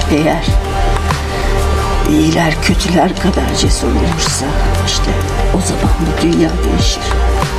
Eğer iyiler kötüler kadar cesur olursa işte o zaman bu dünya değişir.